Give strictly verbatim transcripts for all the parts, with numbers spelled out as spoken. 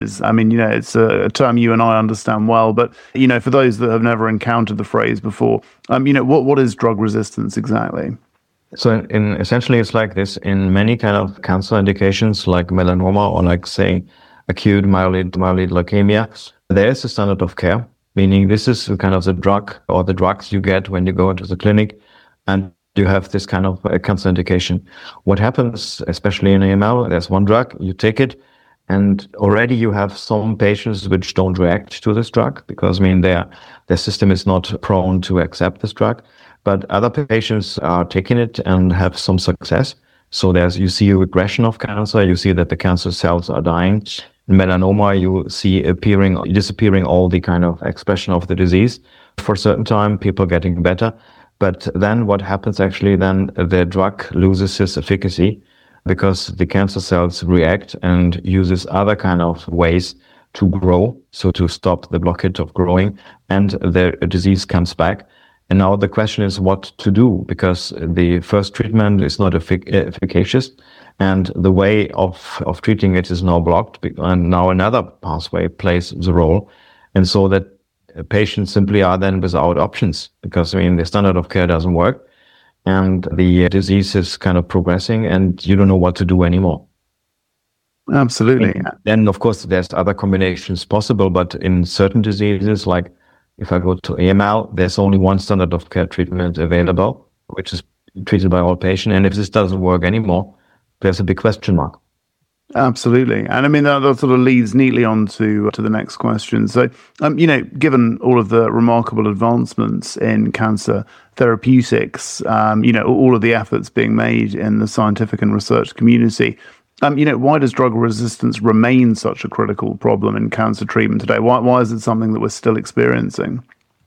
I mean, you know, it's a, a term you and I understand well, but, you know, for those that have never encountered the phrase before, um, you know, what, what is drug resistance exactly? So in, in essentially, it's like this in many kind of cancer indications like melanoma or like, say, acute myeloid, myeloid leukemia, there is a standard of care, meaning this is kind of the drug or the drugs you get when you go into the clinic and you have this kind of uh, cancer indication. What happens, especially in A M L, there's one drug, you take it, and already you have some patients which don't react to this drug because, I mean, their their system is not prone to accept this drug. But other patients are taking it and have some success. So there's you see a regression of cancer. You see that the cancer cells are dying. In melanoma, you see appearing, disappearing all the kind of expression of the disease. For a certain time, people getting better. But then what happens actually, then the drug loses its efficacy because the cancer cells react and uses other kind of ways to grow, so to stop the blockage of growing, and the disease comes back. And now the question is what to do, because the first treatment is not effic- efficacious, and the way of, of treating it is now blocked, and now another pathway plays the role. And so that patients simply are then without options, because, I mean, the standard of care doesn't work, and the disease is kind of progressing, and you don't know what to do anymore. Absolutely. And then, of course, there's other combinations possible, but in certain diseases, like if I go to A M L, there's only one standard of care treatment available, which is treated by all patients. And if this doesn't work anymore, there's a big question mark. Absolutely. And I mean, that, that sort of leads neatly on to, to the next question. So, um, you know, given all of the remarkable advancements in cancer therapeutics, um, you know, all of the efforts being made in the scientific and research community, um, you know, why does drug resistance remain such a critical problem in cancer treatment today? Why, why is it something that we're still experiencing?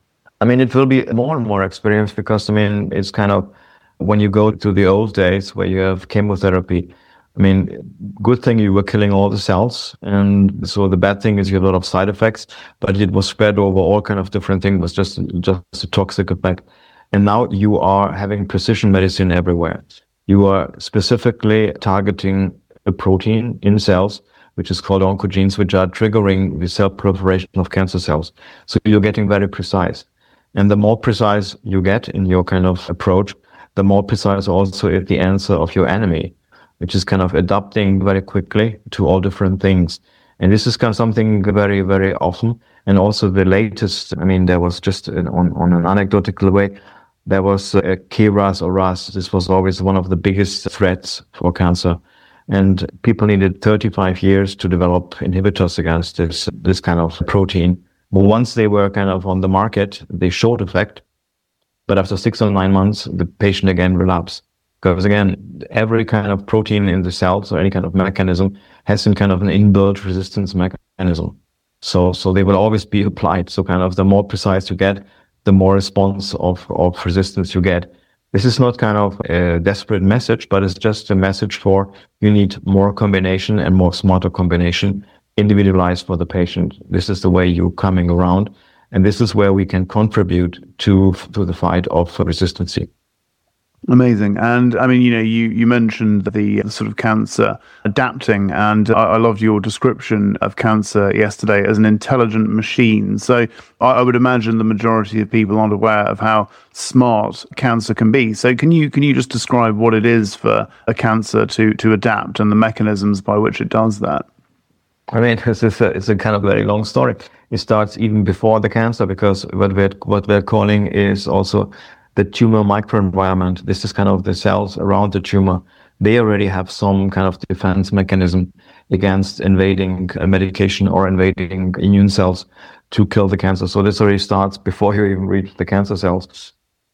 I mean, it will be more and more experienced because, I mean, it's kind of, when you go to the old days where you have chemotherapy, I mean, good thing you were killing all the cells, and so the bad thing is you have a lot of side effects, but it was spread over all kind of different things. It was just just a toxic effect. And now you are having precision medicine everywhere. You are specifically targeting a protein in cells, which is called oncogenes, which are triggering the cell proliferation of cancer cells. So you're getting very precise. And the more precise you get in your kind of approach, the more precise also is the answer of your enemy, which is kind of adapting very quickly to all different things. And this is kind of something very, very often. And also the latest, I mean, there was just an, on, on an anecdotal way, there was a K R A S or R A S. This was always one of the biggest threats for cancer. And people needed thirty-five years to develop inhibitors against this, this kind of protein. But once they were kind of on the market, they showed effect. But after six or nine months, the patient again relapsed. Because again, every kind of protein in the cells or any kind of mechanism has some kind of an inbuilt resistance mechanism. So, so they will always be applied. So kind of the more precise you get, the more response of, of resistance you get. This is not kind of a desperate message, but it's just a message for you need more combination and more smarter combination, individualized for the patient. This is the way you're coming around. And this is where we can contribute to, to the fight of resistance. Amazing. And I mean, you know, you, you mentioned the, the sort of cancer adapting, and I, I loved your description of cancer yesterday as an intelligent machine. So I, I would imagine the majority of people aren't aware of how smart cancer can be. So can you can you just describe what it is for a cancer to to adapt and the mechanisms by which it does that? I mean, it's a, it's a kind of very long story. It starts even before the cancer, because what we're, what we're calling is also the tumor microenvironment. This is kind of the cells around the tumor. They already have some kind of defense mechanism against invading a medication or invading immune cells to kill the cancer. So this already starts before you even reach the cancer cells.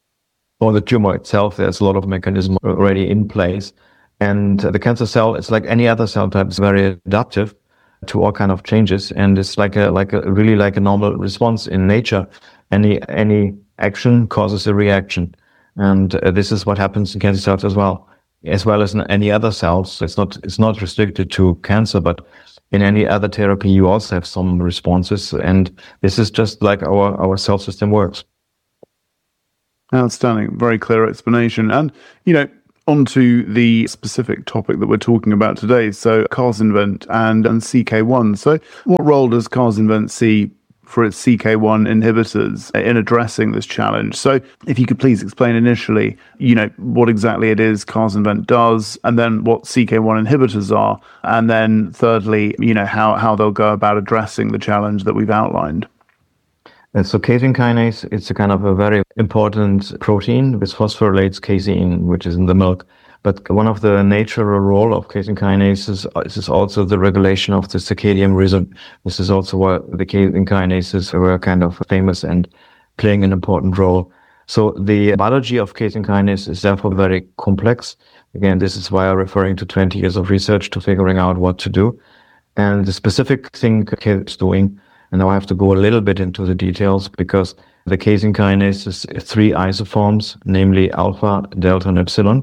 Or the tumor itself, there's a lot of mechanism already in place. And the cancer cell, it's like any other cell type, it's very adaptive to all kind of changes. And it's like a, like a, really like a normal response in nature. Any, any action causes a reaction. And uh, this is what happens in cancer cells as well, as well as in any other cells. It's not, it's not restricted to cancer, but in any other therapy, you also have some responses. And this is just like our, our cell system works. Outstanding. Very clear explanation. And, you know, onto the specific topic that we're talking about today, so Casinvent and, and C K one. So what role does Casinvent see for its C K one inhibitors in addressing this challenge? So if you could please explain initially, you know, what exactly it is Casinvent does, and then what C K one inhibitors are, and then thirdly, you know, how, how they'll go about addressing the challenge that we've outlined. And so casein kinase, it's a kind of a very important protein which phosphorylates casein, which is in the milk. But one of the natural role of casein kinase is, is also the regulation of the circadian rhythm. This is also why the casein kinases were kind of famous and playing an important role. So the biology of casein kinase is therefore very complex. Again, this is why I'm referring to twenty years of research to figuring out what to do. And the specific thing it's doing, and now I have to go a little bit into the details, because the casein kinase is three isoforms, namely alpha, delta, and epsilon.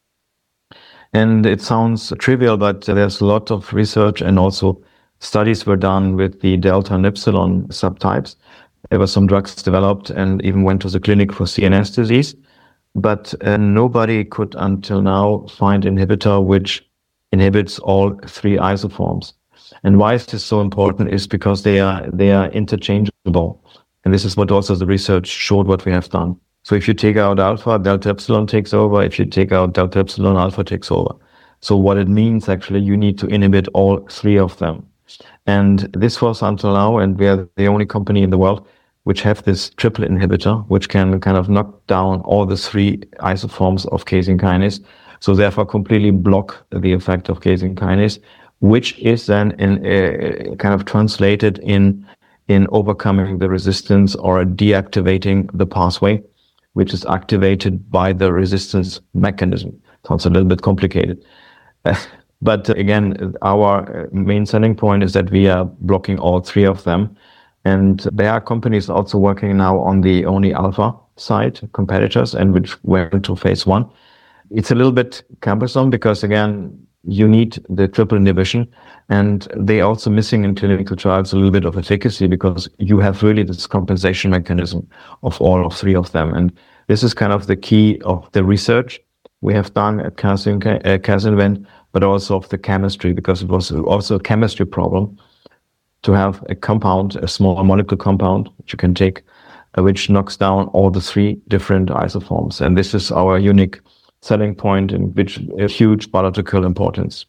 And it sounds trivial, but there's a lot of research and also studies were done with the delta and epsilon subtypes. There were some drugs developed and even went to the clinic for C N S disease. But uh, nobody could until now find an inhibitor which inhibits all three isoforms. And why is this so important is because they are they are interchangeable. And this is what also the research showed what we have done. So if you take out alpha, delta epsilon takes over. If you take out delta epsilon, alpha takes over. So what it means, actually, you need to inhibit all three of them. And this was until now, and we are the only company in the world which have this triple inhibitor, which can kind of knock down all the three isoforms of casein kinase. So therefore completely block the effect of casein kinase, which is then in uh, kind of translated in, in overcoming the resistance or deactivating the pathway, which is activated by the resistance mechanism. Sounds a little bit complicated. Uh, but again, our main selling point is that we are blocking all three of them. And there are companies also working now on the only alpha side, competitors, and which went to phase one. It's a little bit cumbersome because, again, you need the triple inhibition, and they also missing in clinical trials a little bit of efficacy because you have really this compensation mechanism of all of three of them. And this is kind of the key of the research we have done at Casinvent, but also of the chemistry, because it was also a chemistry problem to have a compound, a small molecule compound, which you can take, uh, which knocks down all the three different isoforms. And this is our unique selling point, in which a huge biological importance.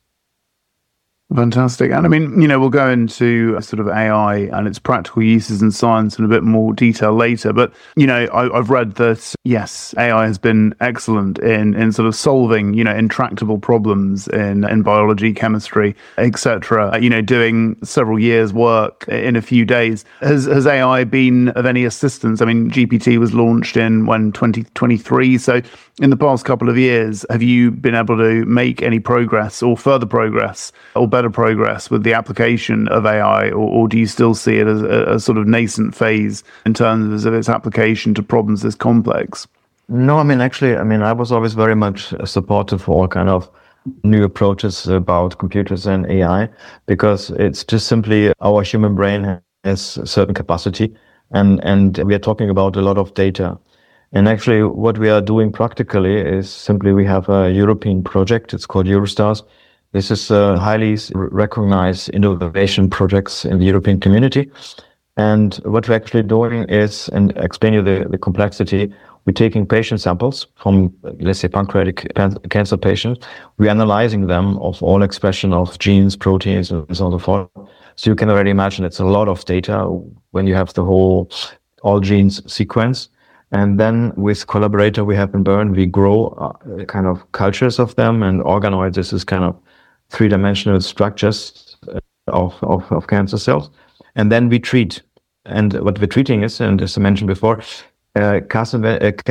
Fantastic. And I mean, you know, we'll go into sort of A I and its practical uses in science in a bit more detail later. But, you know, I, I've read that, yes, A I has been excellent in, in sort of solving, you know, intractable problems in, in biology, chemistry, et cetera, you know, doing several years' work in a few days. Has, has A I been of any assistance? I mean, G P T was launched in when twenty twenty-three. So in the past couple of years, have you been able to make any progress or further progress or better progress with the application of A I, or, or do you still see it as a, a sort of nascent phase in terms of its application to problems this complex? No, I mean, actually, I mean, I was always very much supportive for all kind of new approaches about computers and A I, because it's just simply our human brain has a certain capacity, and, and we are talking about a lot of data. And actually, what we are doing practically is simply we have a European project. It's called Eurostars. This is a highly recognized innovation projects in the European community. And what we're actually doing is, and explain you the, the complexity, we're taking patient samples from, let's say, pancreatic cancer patients. We're analyzing them of all expression of genes, proteins, and so on and so forth. So you can already imagine it's a lot of data when you have the whole all genes sequence. And then with collaborator we have in Bern, we grow uh, kind of cultures of them and organoids. This is kind of three-dimensional structures of, of, of cancer cells. And then we treat. And what we're treating is, and as I mentioned before, uh, casein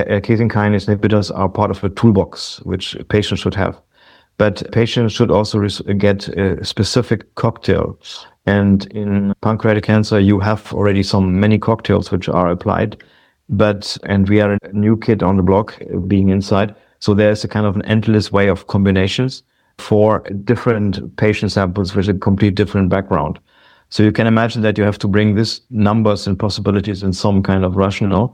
kinase inhibitors are part of a toolbox, which patients should have. But patients should also res- get a specific cocktail. And in pancreatic cancer, you have already some many cocktails which are applied. But, and we are a new kid on the block being inside. So there's a kind of an endless way of combinations for different patient samples with a complete different background. So you can imagine that you have to bring these numbers and possibilities in some kind of rationale.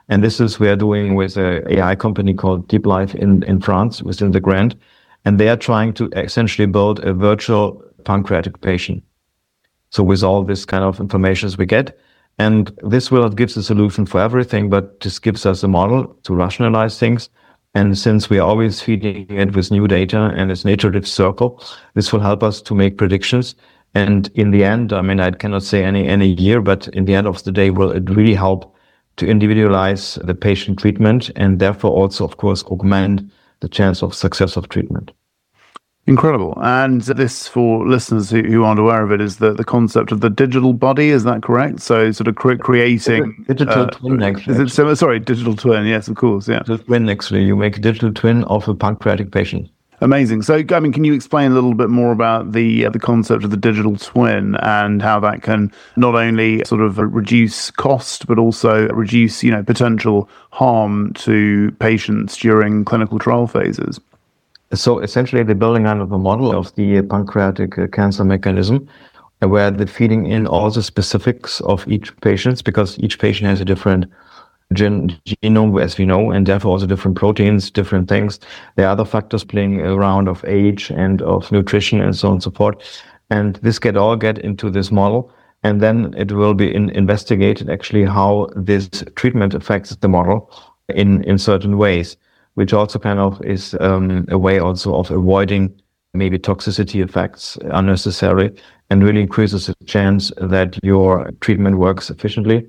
And this is we are doing with an A I company called Deep Life in, in France within the grant. And they are trying to essentially build a virtual pancreatic patient. So with all this kind of information we get, and this will not give the solution for everything, but this gives us a model to rationalize things. And since we are always feeding it with new data and it's an iterative circle, this will help us to make predictions. And in the end, I mean, I cannot say any, any year, but in the end of the day, will it really help to individualize the patient treatment and therefore also, of course, augment the chance of success of treatment. Incredible. And this, for listeners who, who aren't aware of it, is the, the concept of the digital body. Is that correct? So sort of cre- creating... Digital uh, twin, actually. Is it, so, sorry, digital twin. Yes, of course. Yeah. Digital twin, actually. You make a digital twin of a pancreatic patient. Amazing. So, I mean, can you explain a little bit more about the uh, the concept of the digital twin and how that can not only sort of reduce cost, but also reduce, you know, potential harm to patients during clinical trial phases? So essentially, the building out of a model of the pancreatic cancer mechanism, where the feeding in all the specifics of each patient, because each patient has a different gen- genome, as we know, and therefore also different proteins, different things. There are other factors playing around of age and of nutrition and so on and so forth. And this get all get into this model. And then it will be in, investigated actually how this treatment affects the model in, in certain ways, which also kind of is um, a way also of avoiding maybe toxicity effects unnecessary and really increases the chance that your treatment works efficiently.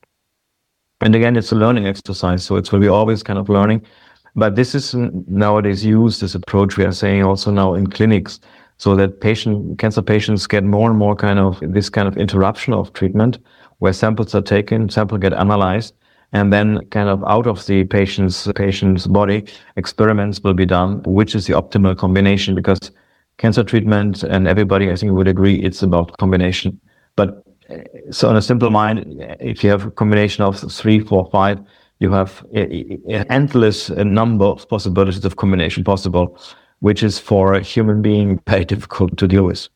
And again, it's a learning exercise, so it will be always kind of learning. But this is nowadays used, this approach we are saying also now in clinics, so that patient cancer patients get more and more kind of this kind of interruption of treatment, where samples are taken, samples get analyzed, and then kind of out of the patient's patient's body, experiments will be done, which is the optimal combination, because cancer treatment, and everybody I think would agree, it's about combination. But so on a simple mind, if you have a combination of three, four, five, you have an endless number of possibilities of combination possible, which is for a human being very difficult to deal with.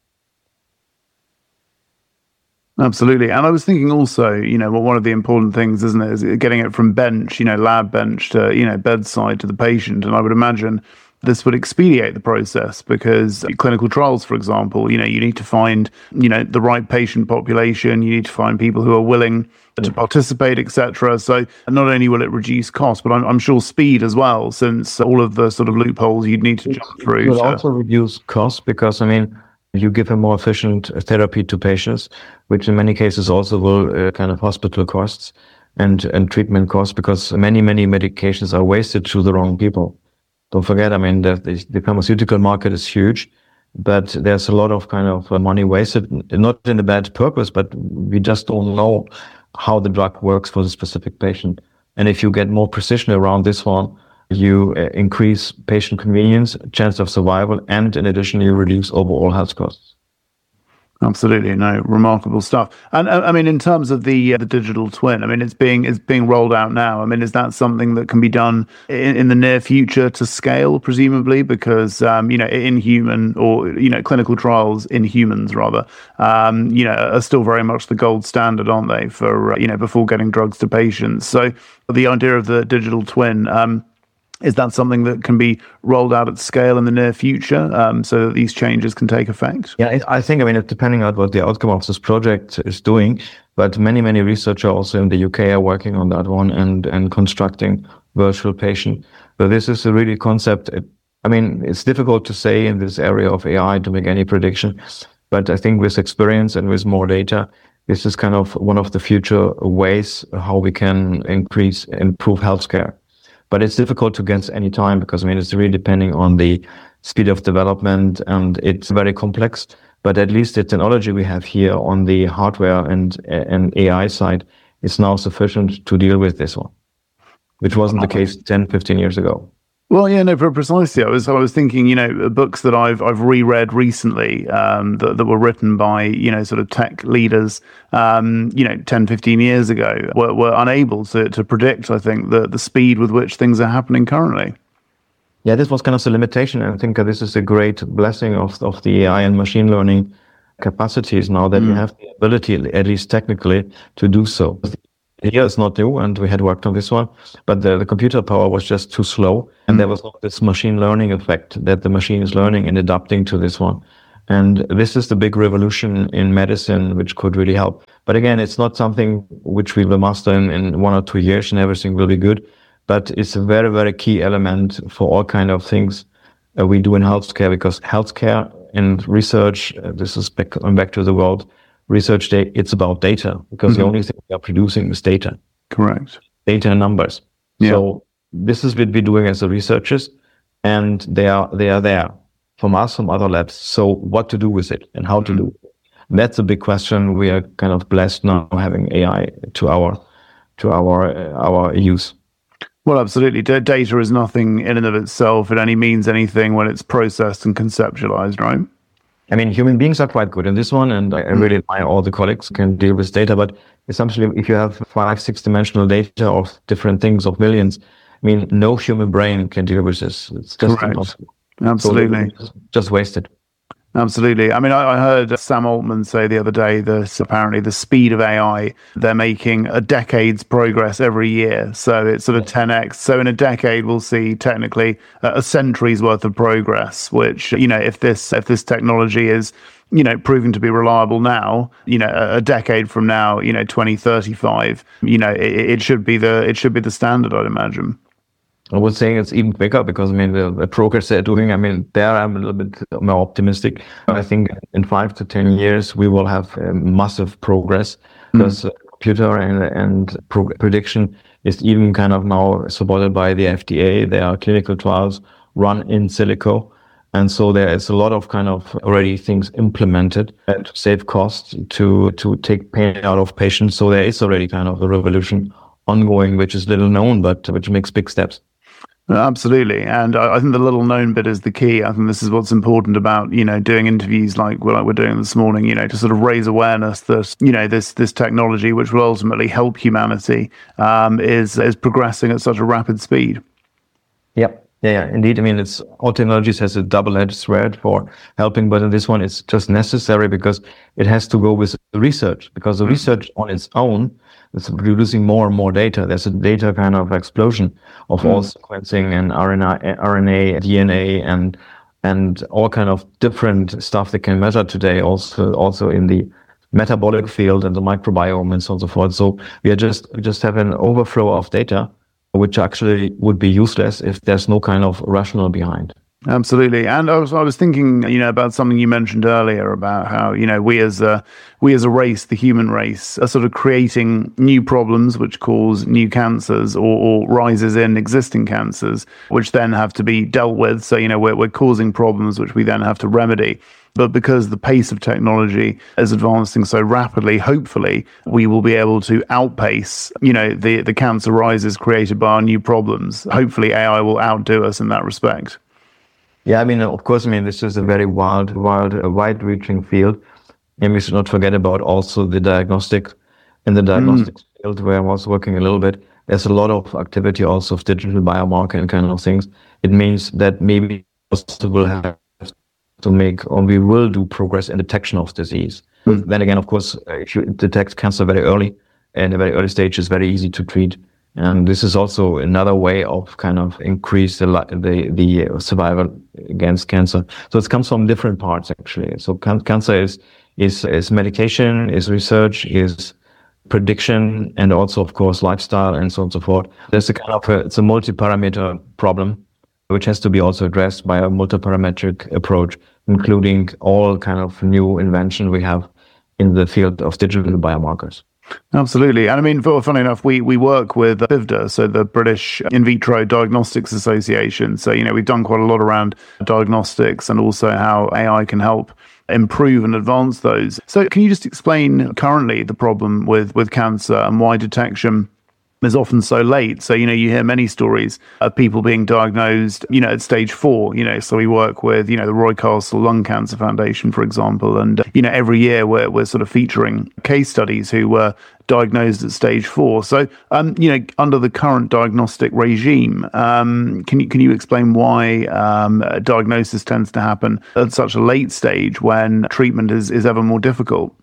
Absolutely. And I was thinking also, you know, well, one of the important things, isn't it, is getting it from bench, you know, lab bench to, you know, bedside to the patient. And I would imagine this would expedite the process, because clinical trials, for example, you know, you need to find, you know, the right patient population. You need to find people who are willing to participate, et cetera. So not only will it reduce cost, but I'm, I'm sure speed as well, since all of the sort of loopholes you'd need to jump through. It will to... also reduce cost, because, I mean, you give a more efficient therapy to patients, which in many cases also will uh, kind of hospital costs and, and treatment costs, because many, many medications are wasted to the wrong people. Don't forget, I mean, the, the, the pharmaceutical market is huge, but there's a lot of kind of money wasted, not in a bad purpose, but we just don't know how the drug works for the specific patient. And if you get more precision around this one, you uh, increase patient convenience, chance of survival, and in addition, you reduce overall health costs. Absolutely, no, remarkable stuff. And uh, I mean, in terms of the uh, the digital twin, I mean, it's being it's being rolled out now. I mean, is that something that can be done in, in the near future to scale, presumably? Because um, you know, in human or you know, clinical trials in humans rather, um, you know, are still very much the gold standard, aren't they? For uh, you know, before getting drugs to patients. So the idea of the digital twin. Um, Is that something that can be rolled out at scale in the near future, um, so that these changes can take effect? Yeah, I think, I mean, depending on what the outcome of this project is doing, but many, many researchers also in the U K are working on that one and, and constructing virtual patient. So this is a really concept. I mean, it's difficult to say in this area of A I to make any prediction, but I think with experience and with more data, this is kind of one of the future ways how we can increase, improve healthcare. But it's difficult to guess any time, because I mean, it's really depending on the speed of development, and it's very complex. But at least the technology we have here on the hardware and and A I side is now sufficient to deal with this one, which wasn't the case ten, fifteen years ago. Well, yeah, no, precisely. I was, I was thinking, you know, books that I've, I've reread recently, um, that, that were written by, you know, sort of tech leaders, um, you know, ten, fifteen years ago, were, were unable to, to predict, I think, the, the speed with which things are happening currently. Yeah, this was kind of the limitation. And I think this is a great blessing of, of the A I and machine learning capacities now, that mm. you have the ability, at least technically, to do so. here is not new, and we had worked on this one, but the, the computer power was just too slow, and mm. there was not this machine learning effect that the machine is learning and adapting to this one. And this is the big revolution in medicine, which could really help. But again, it's not something which we will master in, in one or two years and everything will be good. But it's a very, very key element for all kind of things uh, we do in healthcare, because healthcare and research, uh, this is back, going back to the world, research, day, it's about data, because mm-hmm. the only thing we are producing is data. Correct. Data and numbers. Yeah. So this is what we're doing as the researchers, and they are, they are there. From us, from other labs. So what to do with it and how to do it? That's a big question. We are kind of blessed now having A I to our to our uh, our use. Well, absolutely. D- data is nothing in and of itself. It only means anything when it's processed and conceptualized, right? I mean, human beings are quite good in this one, and I really admire all the colleagues who can deal with data. But essentially, if you have five, six-dimensional data of different things, of millions, I mean, no human brain can deal with this. It's just Correct. impossible. Absolutely. So just wasted. Absolutely. I mean, I, I heard Sam Altman say the other day that apparently the speed of A I, they're making a decade's progress every year. So it's sort of ten x. So in a decade, we'll see technically a century's worth of progress, which, you know, if this if this technology is, you know, proving to be reliable now, you know, a, a decade from now, you know, twenty thirty-five, you know, it, it should be the it should be the standard, I'd imagine. I would say it's even quicker because, I mean, the, the progress they're doing, I mean, there I'm a little bit more optimistic. I think in five to ten years, we will have uh, massive progress because mm. computer and, and pro- prediction is even kind of now supported by the F D A. There are clinical trials run in silico. And so there is a lot of kind of already things implemented to save costs, to, to take pain out of patients. So there is already kind of a revolution ongoing, which is little known, but which makes big steps. Absolutely. And I think the little known bit is the key. I think this is what's important about, you know, doing interviews like what we're doing this morning, you know, to sort of raise awareness that, you know, this this technology, which will ultimately help humanity, um, is is progressing at such a rapid speed. Yep. Yeah, yeah, indeed. I mean, it's all technologies has a double-edged sword for helping, but in this one, it's just necessary because it has to go with the research, because the research on its own is producing more and more data. There's a data kind of explosion of mm. all sequencing and R N A, R N A, D N A, and and all kind of different stuff that can measure today. Also, also in the metabolic field and the microbiome and so on and so forth. So we are just we just have an overflow of data, which actually would be useless if there's no kind of rationale behind. Absolutely. And I was I was thinking, you know, about something you mentioned earlier about how, you know, we as a we as a race, the human race, are sort of creating new problems which cause new cancers or, or rises in existing cancers, which then have to be dealt with. So, you know, we're we're causing problems which we then have to remedy. But because the pace of technology is advancing so rapidly, hopefully we will be able to outpace, you know, the, the cancer rises created by our new problems. Hopefully A I will outdo us in that respect. Yeah, I mean, of course, I mean, this is a very wild, wild, uh, wide-reaching field. And we should not forget about also the diagnostic. In the diagnostics mm. field, where I was working a little bit, there's a lot of activity also of digital biomarker and kind of things. It means that maybe also will have to make, or we will do progress in detection of disease. Mm. Then again, of course, if you detect cancer very early, in a very early stage, it's very easy to treat. And this is also another way of kind of increase the the, the survival against cancer. So it comes from different parts, actually. So can- cancer is, is, is medication, is research, is prediction, and also, of course, lifestyle and so on and so forth. There's a kind of a, it's a multi-parameter problem, which has to be also addressed by a multi-parametric approach, including all kind of new invention we have in the field of digital biomarkers. Absolutely. And I mean, funny enough, we, we work with BIVDA, so the British In Vitro Diagnostics Association. So, you know, we've done quite a lot around diagnostics and also how A I can help improve and advance those. So can you just explain currently the problem with, with cancer and why detection is often so late? So, you know, you hear many stories of people being diagnosed, you know, at stage four, you know, so we work with, you know, the Roy Castle Lung Cancer Foundation, for example. And, you know, every year we're, we're sort of featuring case studies who were diagnosed at stage four. So, um, you know, under the current diagnostic regime, um, can you, can you explain why um, diagnosis tends to happen at such a late stage when treatment is, is ever more difficult?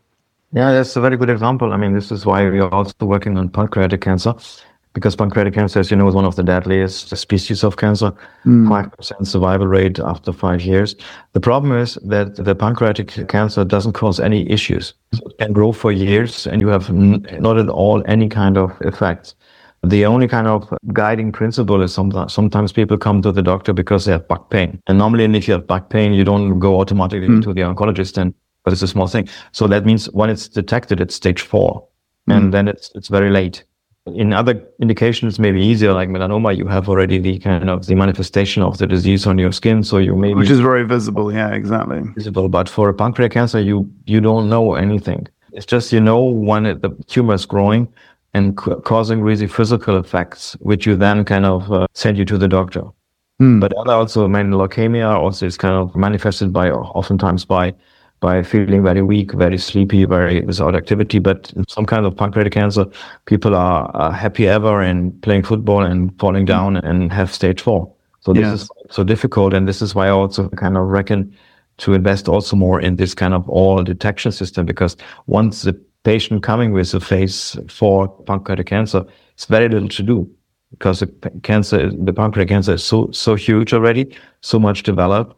Yeah, that's a very good example. I mean, this is why we are also working on pancreatic cancer, because pancreatic cancer, as you know, is one of the deadliest species of cancer, Mm. five percent survival rate after five years. The problem is that the pancreatic cancer doesn't cause any issues. So it can grow for years and you have n- not at all any kind of effects. The only kind of guiding principle is sometimes, sometimes people come to the doctor because they have back pain. And normally, if you have back pain, you don't go automatically Mm. to the oncologist, and but it's a small thing. So that means when it's detected, it's stage four, Mm. and then it's it's very late. In other indications, maybe easier, like melanoma, you have already the kind of the manifestation of the disease on your skin, so you maybe Which is very visible. Yeah, exactly. visible. But for a pancreatic cancer, you you don't know anything. It's just you know when it, the tumor is growing and ca- causing really physical effects, which you then kind of uh, send you to the doctor. Mm. But other also, I mean, leukemia also is kind of manifested by oftentimes by by feeling very weak, very sleepy, very without activity. But in some kind of pancreatic cancer, people are, are happy ever and playing football and falling down and have stage four. So this Yes. is so difficult, and this is why I also kind of reckon to invest also more in this kind of all detection system, because once the patient coming with a phase four pancreatic cancer, it's very little to do, because the p- cancer, the pancreatic cancer is so so huge already, so much developed,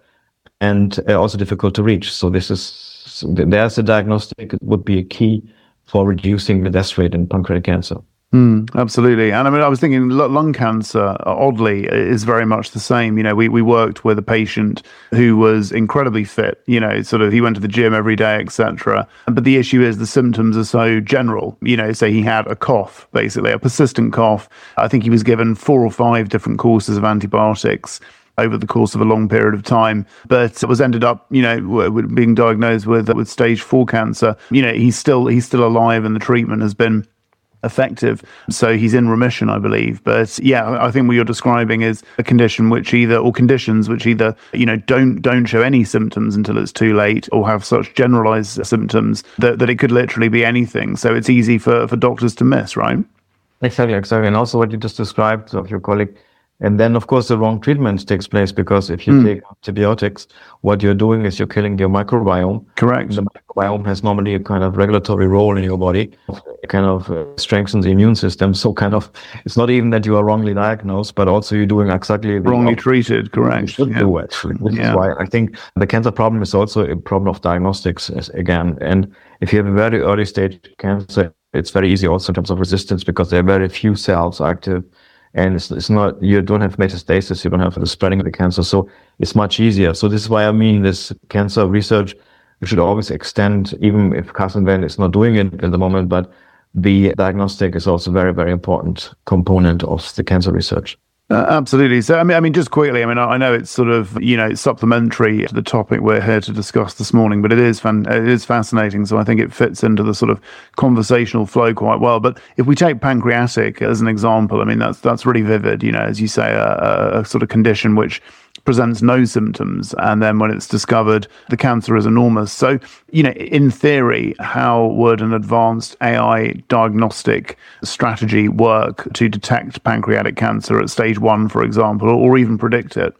and uh, also difficult to reach. So this is so th- there's a diagnostic would be a key for reducing the death rate in pancreatic cancer. Mm, absolutely. And I mean, I was thinking lu- lung cancer, uh, oddly, is very much the same. You know, we, we worked with a patient who was incredibly fit, you know, sort of he went to the gym every day, et cetera. But the issue is the symptoms are so general. You know, say he had a cough, basically, a persistent cough. I think he was given four or five different courses of antibiotics over the course of a long period of time, but was ended up, you know, w- w- being diagnosed with with stage four cancer. You know, he's still he's still alive, and the treatment has been effective. So he's in remission, I believe. But yeah, I think what you're describing is a condition which either, or conditions which either, you know, don't don't show any symptoms until it's too late, or have such generalized symptoms that, that it could literally be anything. So it's easy for, for doctors to miss, right? Exactly, exactly. And also what you just described of your colleague. And then, of course, the wrong treatment takes place, because if you Mm. take antibiotics, what you're doing is you're killing your microbiome. Correct. The microbiome has normally a kind of regulatory role in your body. It kind of uh, strengthens the immune system. So kind of, it's not even that you are wrongly diagnosed, but also you're doing exactly the Wrongly opposite treated, you correct. should Yeah. do, actually. This Yeah. is why I think the cancer problem is also a problem of diagnostics as- again. And if you have a very early stage cancer, it's very easy also in terms of resistance, because there are very few cells active. And it's, it's not, you don't have metastasis, you don't have the spreading of the cancer. So it's much easier. So this is why I mean this cancer research, we should always extend, even if Carsten Wendt is not doing it at the moment, but the diagnostic is also a very, very important component of the cancer research. Uh, absolutely. So, I mean, I mean, just quickly, I mean, I, I know it's sort of, you know, it's supplementary to the topic we're here to discuss this morning, but it is fan- it is fascinating. So I think it fits into the sort of conversational flow quite well. But if we take pancreatic as an example, I mean, that's that's really vivid, you know, as you say, a, a, a sort of condition which presents no symptoms, and then when it's discovered, the cancer is enormous. So, you know, in theory, how would an advanced A I diagnostic strategy work to detect pancreatic cancer at stage one, for example, or even predict it?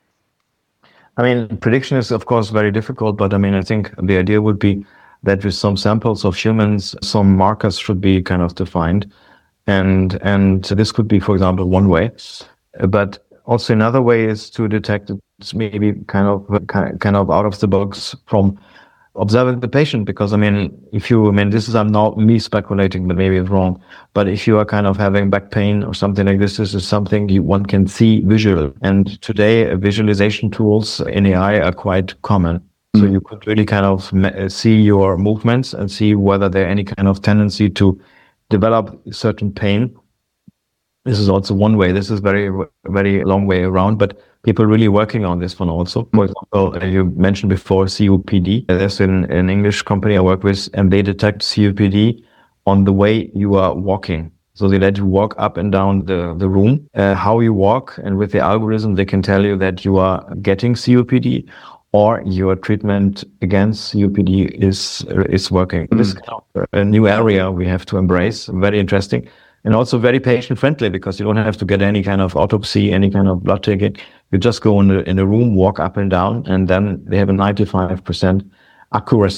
I mean, prediction is, of course, very difficult, but I mean, I think the idea would be that with some samples of humans, some markers should be kind of defined. And, and this could be, for example, one way. But also another way is to detect it maybe kind of kind of out of the box from observing the patient, because I mean, if you, I mean, this is, I'm not me speculating, but maybe it's wrong. But if you are kind of having back pain or something like this, this is something you, one can see visual. And today, uh, visualization tools in A I are quite common. So you could really kind of me- see your movements and see whether there any kind of tendency to develop certain pain. This is also one way. This is very, very long way around, but people really working on this one also. For example, you mentioned before C O P D. There's an, an English company I work with, and they detect C O P D on the way you are walking. So they let you walk up and down the, the room, uh, how you walk, and with the algorithm, they can tell you that you are getting C O P D or your treatment against C O P D is is working. Mm. This is kind of a new area we have to embrace. Very interesting. And also very patient friendly, because you don't have to get any kind of autopsy, any kind of blood taking. You just go in the, in the room, walk up and down, and then they have a ninety-five percent accuracy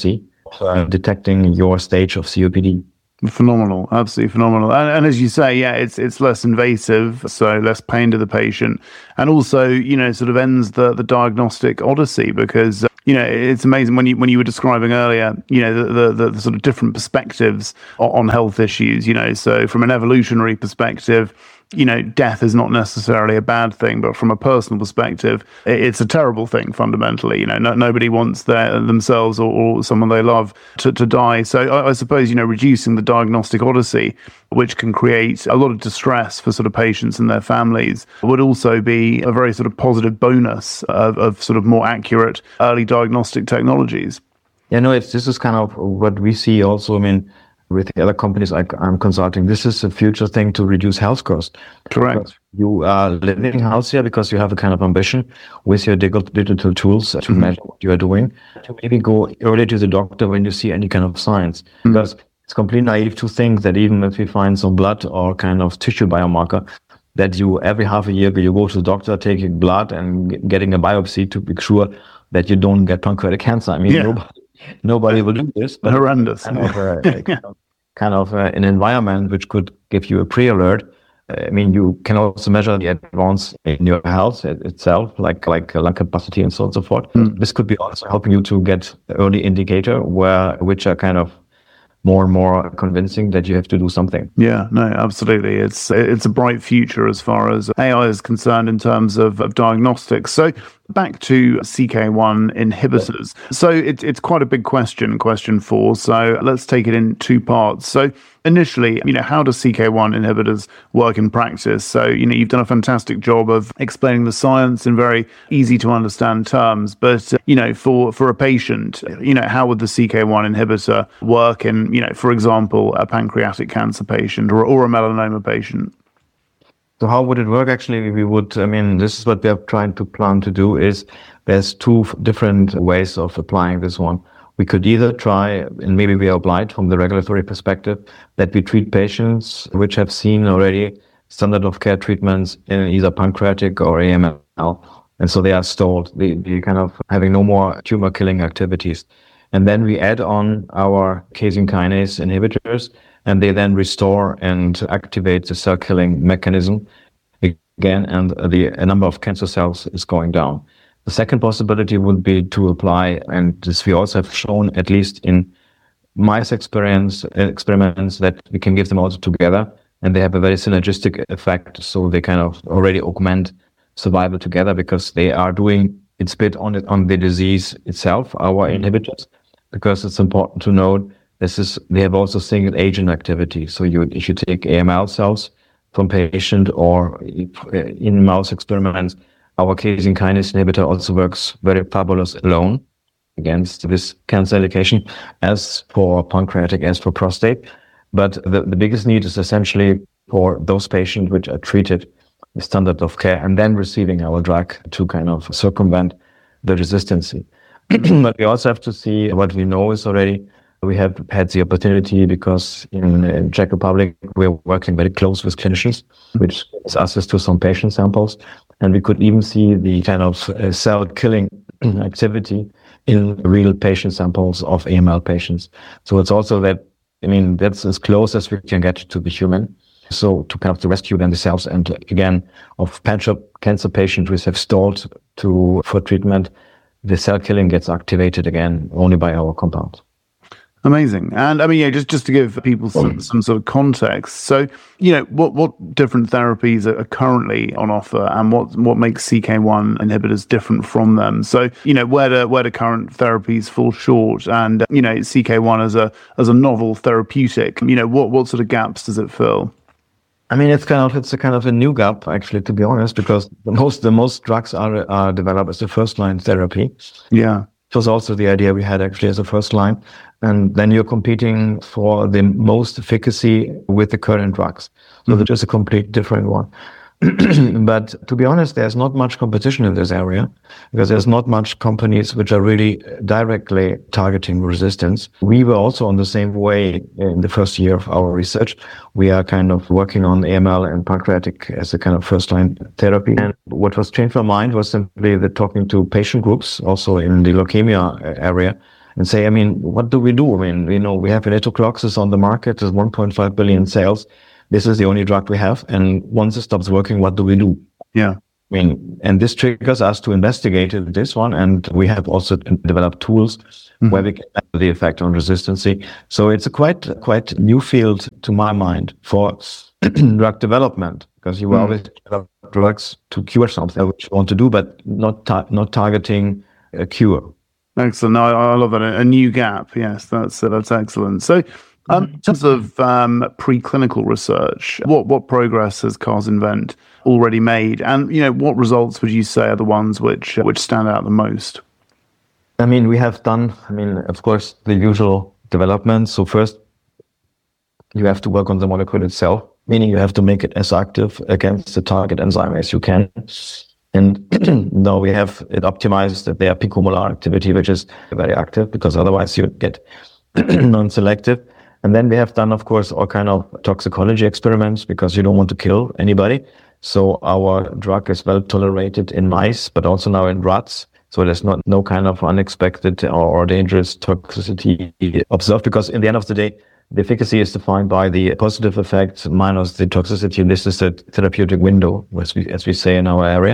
uh, detecting your stage of C O P D. Phenomenal, absolutely phenomenal. And, and as you say, yeah, it's it's less invasive, so less pain to the patient, and also, you know, sort of ends the the diagnostic odyssey, because uh, you know, it's amazing when you when you were describing earlier, you know, the the, the, the sort of different perspectives on, on health issues. You know, so from an evolutionary perspective, you know, death is not necessarily a bad thing, but from a personal perspective, it's a terrible thing fundamentally. You know, no, nobody wants their themselves or, or someone they love to, to die. So I, I suppose, you know, reducing the diagnostic odyssey, which can create a lot of distress for sort of patients and their families, would also be a very sort of positive bonus of, of sort of more accurate early diagnostic technologies. Yeah, no, it's, this is kind of what we see also. I mean, with the other companies I, I'm consulting, this is a future thing to reduce health costs. Correct. Because you are living healthier because you have a kind of ambition with your digital, digital tools to mm-hmm. measure what you are doing, to maybe go early to the doctor when you see any kind of signs. Mm-hmm. Because it's completely naive to think that even if we find some blood or kind of tissue biomarker, that you every half a year you go to the doctor taking blood and getting a biopsy to be sure that you don't get pancreatic cancer. I mean, yeah. nobody, nobody will do this. But horrendous. Kind of, uh, kind of, kind of uh, an environment which could give you a pre-alert. Uh, I mean, you can also measure the advance in your health itself, like like uh, lung capacity and so on and so forth. Mm. This could be also helping you to get early indicator where which are kind of more and more convincing that you have to do something. Yeah, no, absolutely. It's it's a bright future as far as A I is concerned in terms of, of diagnostics. So back to C K one inhibitors. So it, it's quite a big question, question four. So let's take it in two parts. So initially, you know, how does C K one inhibitors work in practice? So, you know, you've done a fantastic job of explaining the science in very easy to understand terms. But, uh, you know, for, for a patient, you know, how would the C K one inhibitor work in, you know, for example, a pancreatic cancer patient or, or a melanoma patient? So how would it work? Actually, we would, I mean, this is what we are trying to plan to do is there's two different ways of applying this one. We could either try, and maybe we are obliged from the regulatory perspective, that we treat patients which have seen already standard of care treatments in either pancreatic or A M L. And so they are stalled, they, they kind of having no more tumor killing activities. And then we add on our casein kinase inhibitors, and they then restore and activate the cell killing mechanism again, and the a number of cancer cells is going down. The second possibility would be to apply, and this we also have shown, at least in mice experience, experiments, that we can give them also together, and they have a very synergistic effect. So they kind of already augment survival together because they are doing its bit on it, on the disease itself, our inhibitors, because it's important to note this is, they have also single agent activity. So you, if you take A M L cells from patient or in mouse experiments, our casein kinase inhibitor also works very fabulous alone against this cancer indication, as for pancreatic, as for prostate. But the, the biggest need is essentially for those patients which are treated with standard of care and then receiving our drug to kind of circumvent the resistance. But we also have to see what we know is already, we have had the opportunity because in, in Czech Republic, we're working very close with clinicians, which gives access to some patient samples. And we could even see the kind of uh, cell killing activity in real patient samples of A M L patients. So it's also that, I mean, that's as close as we can get to the human. So to kind of to rescue then the cells, and again, of cancer patients which have stalled to for treatment, the cell killing gets activated again only by our compound. Amazing. And I mean, yeah, just, just to give people some, some sort of context. So, you know, what, what different therapies are currently on offer, and what, what makes C K one inhibitors different from them? So, you know, where do, where do current therapies fall short? And, you know, C K one as a, as a novel therapeutic, you know, what, what sort of gaps does it fill? I mean, it's kind of, it's a kind of a new gap, actually, to be honest, because the most, the most drugs are, are developed as a first line therapy. Yeah. It was also the idea we had actually as a first line. And then you're competing for the most efficacy with the current drugs. So mm-hmm. That's a complete different one. But to be honest, there's not much competition in this area because there's not much companies which are really directly targeting resistance. We were also on the same way in the first year of our research. We are kind of working on A M L and pancreatic as a kind of first line therapy. And what was changed my mind was simply that talking to patient groups, also in the leukemia area, and say, I mean, what do we do? I mean, you know, we have venetoclax on the market, there's one point five billion sales. This is the only drug we have. And once it stops working, what do we do? Yeah. I mean, and this triggers us to investigate this one. And we have also developed tools mm-hmm. where we can measure the effect on resistance. So it's a quite, quite new field to my mind for drug development, because you mm-hmm. always develop drugs to cure something which you want to do, but not, ta- not targeting a cure. Excellent. No, I, I love that. A new gap. Yes, that's, uh, that's excellent. So, Um, in terms of um, preclinical research, what what progress has CarsInvent already made, and you know what results would you say are the ones which which stand out the most? I mean, we have done. I mean, of course, the usual development. So first, you have to work on the molecule itself, meaning you have to make it as active against the target enzyme as you can. And now we have it optimized that they are picomolar activity, which is very active, because otherwise you get non-selective. And then we have done, of course, all kind of toxicology experiments, because you don't want to kill anybody. So our drug is well tolerated in mice, but also now in rats. So there's not no kind of unexpected or, or dangerous toxicity observed, because in the end of the day, the efficacy is defined by the positive effect minus the toxicity. This is the therapeutic window, as we, as we say in our area.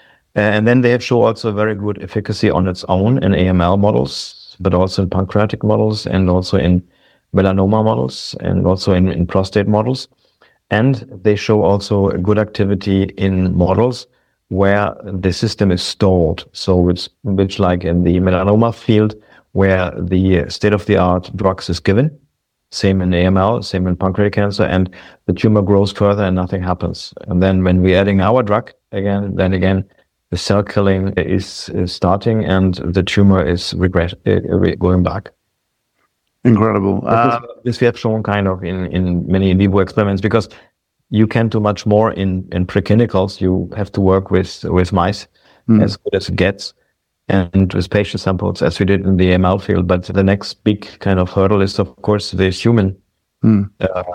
And then they have shown also very good efficacy on its own in A M L models, but also in pancreatic models, and also in melanoma models, and also in, in prostate models. And they show also a good activity in models where the system is stalled. So it's which like in the melanoma field, where the state-of-the-art drugs is given, same in A M L, same in pancreatic cancer, and the tumor grows further and nothing happens. And then when we're adding our drug again, then again, the cell killing is, is starting and the tumor is regret, uh, going back. Incredible. Uh, this, this we have shown kind of in, in many in vivo experiments, because you can't do much more in, in preclinicals. You have to work with, with mice mm. as good as it gets, and with patient samples as we did in the A M L field. But the next big kind of hurdle is, of course, the human mm.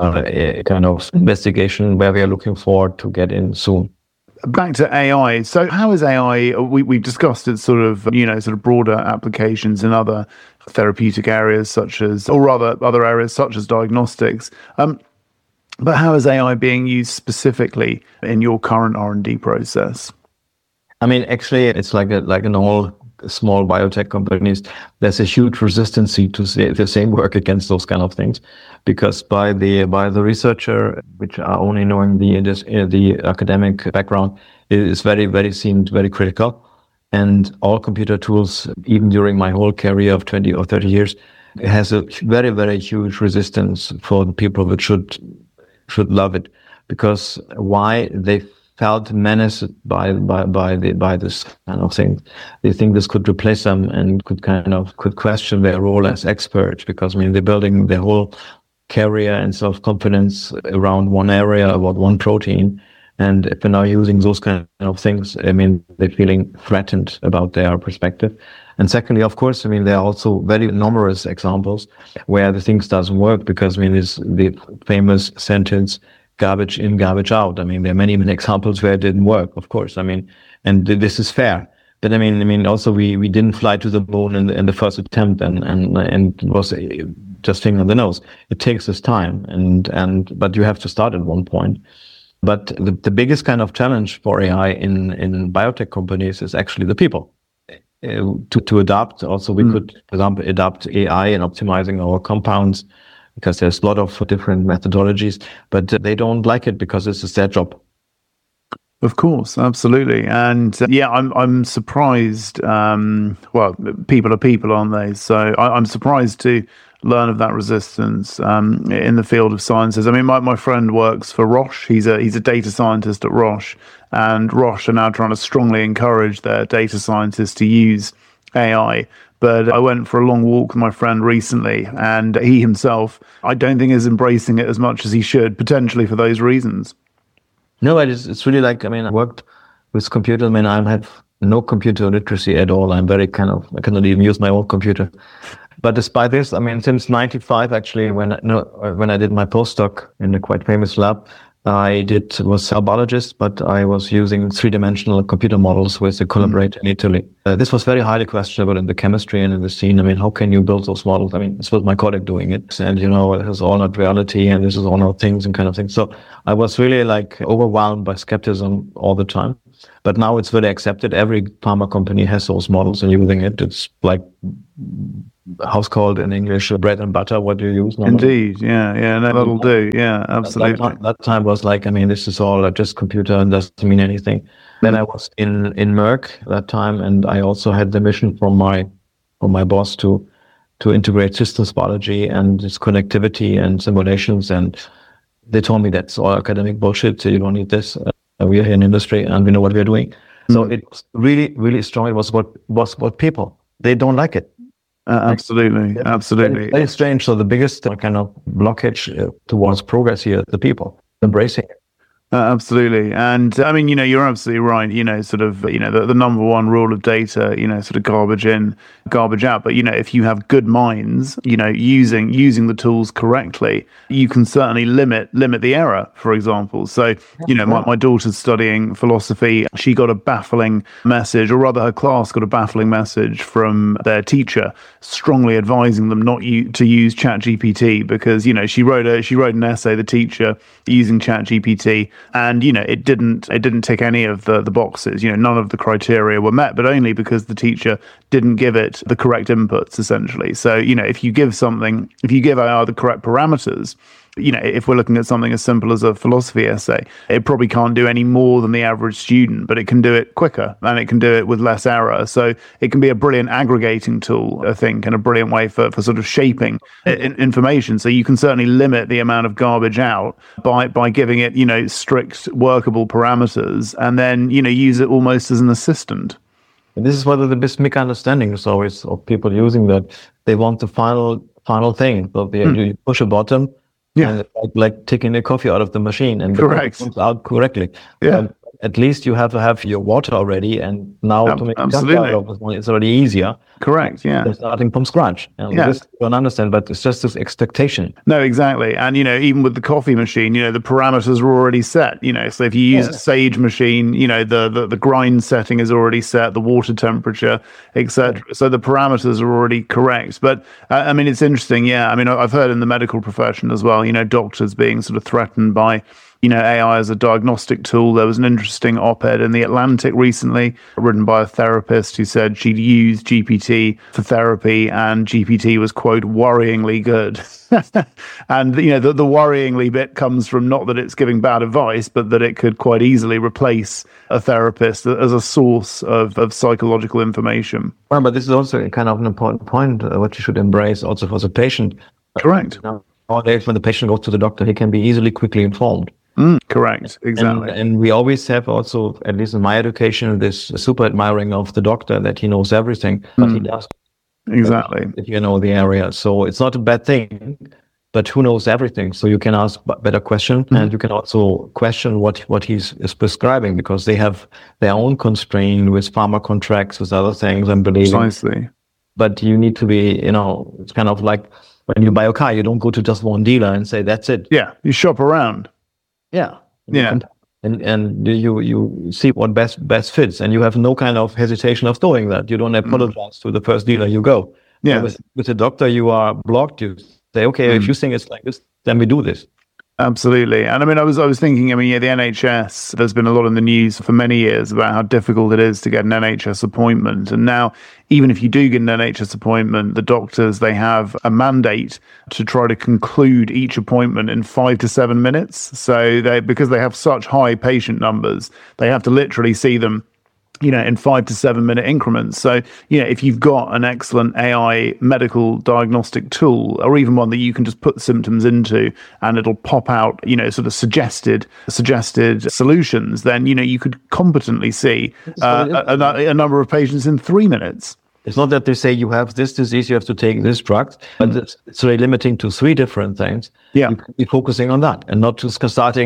uh, kind of investigation, where we are looking forward to get in soon. Back to A I. So how is A I, we, we've discussed its sort of, you know, sort of broader applications in other therapeutic areas such as, or rather other areas such as diagnostics. Um, but how is A I being used specifically in your current R and D process? I mean, actually, it's like a, like in all small biotech companies, there's a huge resistance to say the same work against those kind of things, because by the by the researcher, which are only knowing the the academic background, it is very very seemed very critical, and all computer tools, even during my whole career of twenty or thirty years, it has a very very huge resistance for the people that should should love it, because why they felt menaced by by by the by this kind of thing. They think this could replace them and could kind of could question their role as experts, because I mean they're building their whole career and self-confidence around one area, about one protein, and if they're now using those kind of things, I mean they're feeling threatened about their perspective. And secondly, of course, I mean there are also very numerous examples where the things doesn't work, because I mean it's the famous sentence, garbage in, garbage out. I mean, there are many, many examples where it didn't work, of course. I mean, and this is fair. But I mean, I mean, also we, we didn't fly to the moon in the, in the first attempt, and, and, and it was just finger on the nose. It takes this time, and, and, but you have to start at one point. But the, the biggest kind of challenge for A I in, in biotech companies is actually the people. Uh, to, to adapt. Also, we mm. could, for example, adapt A I in optimizing our compounds, because there's a lot of different methodologies, but they don't like it because this is their job. Of course, absolutely. And uh, yeah, I'm I'm surprised. Um, well, people are people, aren't they? So I, I'm surprised to learn of that resistance um, in the field of sciences. I mean, my, my friend works for Roche. He's a he's a data scientist at Roche, and Roche are now trying to strongly encourage their data scientists to use A I. But I went for a long walk with my friend recently, and he himself, I don't think, is embracing it as much as he should, potentially for those reasons. No, it is, it's really like, I mean, I worked with computers. I mean, I have no computer literacy at all. I'm very kind of, I cannot even use my own computer. But despite this, I mean, since ninety-five, actually, when, no, when I did my postdoc in a quite famous lab, I did was cell biologist, but I was using three-dimensional computer models with a collaborator mm. in Italy. Uh, this was very highly questionable in the chemistry and in the scene. I mean, how can you build those models? I mean, this was my colleague doing it, and you know, this is all not reality, and this is all not things and kind of thing. So I was really like overwhelmed by skepticism all the time. But now it's very accepted. Every pharma company has those models and using it. It's like how's called in English, bread and butter, what do you use normally? Indeed, yeah, yeah, no, that'll do, yeah, absolutely. That, that time was like, I mean, this is all just computer and doesn't mean anything. Mm-hmm. Then I was in, in Merck that time, and I also had the mission from my from my boss to to integrate systems biology and its connectivity and simulations, and they told me that's all academic bullshit, so you don't need this. Uh, we are here in industry and we know what we're doing. Mm-hmm. So it was really, really strong. It was what was what people, they don't like it. Uh, absolutely, like, absolutely. Very strange. So the biggest kind of blockage uh, towards progress here, the people embracing it. Uh, absolutely. And I mean, you know, you're absolutely right. You know, sort of, you know, the, the number one rule of data, you know, sort of garbage in, garbage out. But, you know, if you have good minds, you know, using using the tools correctly, you can certainly limit limit the error, for example. So, you know, my, my daughter's studying philosophy. She got a baffling message, or rather her class got a baffling message from their teacher, strongly advising them not u- to use ChatGPT because, you know, she wrote a she wrote an essay, the teacher, using ChatGPT. And, you know, it didn't it didn't tick any of the, the boxes. You know, none of the criteria were met, but only because the teacher didn't give it the correct inputs, essentially. So, you know, if you give something, if you give A I the correct parameters, you know, if we're looking at something as simple as a philosophy essay, it probably can't do any more than the average student, but it can do it quicker and it can do it with less error. So it can be a brilliant aggregating tool, I think, and a brilliant way for, for sort of shaping in, information. So you can certainly limit the amount of garbage out by, by giving it, you know, strict workable parameters, and then, you know, use it almost as an assistant. And this is one of the best misunderstandings always of people using that. They want the final final thing. So they, mm. you push a button, yeah, and like, like taking the coffee out of the machine, and correct, it comes out correctly. Yeah. Um, at least you have to have your water already, and now um, to make absolutely out of it, it's already easier. Correct, yeah. They're starting from scratch. And yeah. This you don't understand, but it's just this expectation. No, exactly. And, you know, even with the coffee machine, you know, the parameters are already set, you know, so if you use yeah. a Sage machine, you know, the, the, the grind setting is already set, the water temperature, et cetera. Yeah. So the parameters are already correct. But, uh, I mean, it's interesting, yeah. I mean, I've heard in the medical profession as well, you know, doctors being sort of threatened by, you know, A I as a diagnostic tool. There was an interesting op-ed in The Atlantic recently, written by a therapist who said she'd used G P T for therapy and G P T was, quote, worryingly good. And, you know, the, the worryingly bit comes from not that it's giving bad advice, but that it could quite easily replace a therapist as a source of, of psychological information. Well, but this is also kind of an important point, uh, what you should embrace also for the patient. Correct. Uh, nowadays, when the patient goes to the doctor, he can be easily, quickly informed. Mm, correct, exactly. And, and we always have also, at least in my education, this super admiring of the doctor that he knows everything, but mm. he does. Exactly. If you know the area. So it's not a bad thing, but who knows everything? So you can ask better questions, mm. and you can also question what, what he's is prescribing, because they have their own constraint with pharma contracts, with other things, and believing. Precisely. But you need to be, you know, it's kind of like when you buy a car, you don't go to just one dealer and say, that's it. Yeah, you shop around. Yeah. Yeah. And and you you see what best best fits, and you have no kind of hesitation of doing that. You don't apologize mm. to the first dealer you go. Yeah. With, with the doctor, you are blocked. You say, okay, mm. if you think it's like this, then we do this. Absolutely. And I mean, I was I was thinking, I mean, yeah, the N H S, there's been a lot in the news for many years about how difficult it is to get an N H S appointment. And now, even if you do get an N H S appointment, the doctors, they have a mandate to try to conclude each appointment in five to seven minutes. So they, because they have such high patient numbers, they have to literally see them, you know, in five to seven minute increments. So, you know, if you've got an excellent A I medical diagnostic tool, or even one that you can just put symptoms into and it'll pop out, you know, sort of suggested suggested solutions, then, you know, you could competently see uh, a, a, a number of patients in three minutes. It's not that they say you have this disease, you have to take this drug, but mm. it's, it's really limiting to three different things. Yeah. You can be focusing on that and not just starting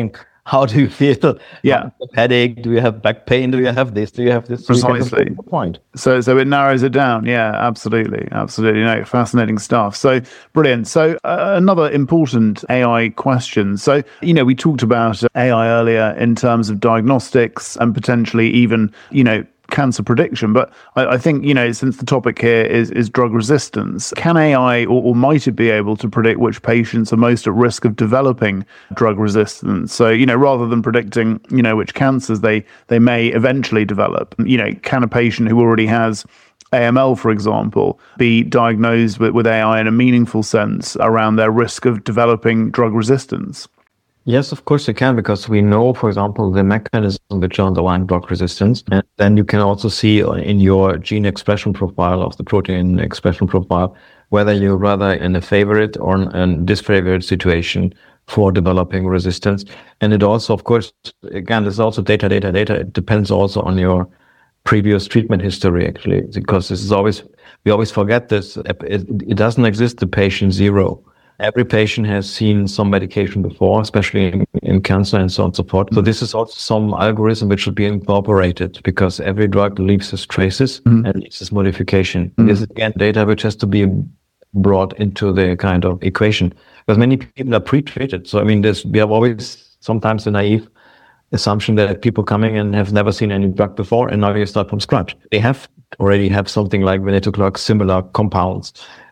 how do you feel? Yeah. Headache? Do you have back pain? Do you have this? Do you have this? Precisely. Point. So, so it narrows it down. Yeah, absolutely, absolutely. No, fascinating stuff. So brilliant. So uh, another important A I question. So you know, we talked about A I earlier in terms of diagnostics and potentially even you know. cancer prediction, but I, I think you know since the topic here is is drug resistance, can A I or, or might it be able to predict which patients are most at risk of developing drug resistance? So you know rather than predicting you know which cancers they they may eventually develop, you know can a patient who already has A M L, for example, be diagnosed with, with A I in a meaningful sense around their risk of developing drug resistance? Yes, of course you can, because we know, for example, the mechanism which underlying drug resistance. And then you can also see in your gene expression profile of the protein expression profile, whether you're rather in a favorite or a disfavored situation for developing resistance. And it also, of course, again, there's also data, data, data. It depends also on your previous treatment history, actually, because this is always, we always forget this. It, it doesn't exist, the patient zero. Every patient has seen some medication before, especially in, in cancer and so on and so forth. So this is also some algorithm which should be incorporated, because every drug leaves its traces mm-hmm. and leaves its modification. Mm-hmm. This is again data which has to be brought into the kind of equation, because many people are pre-treated. So I mean, this, we have always sometimes a naive assumption that people coming and have never seen any drug before, and now you start from scratch. They have already have something like venetoclax similar compounds,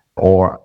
or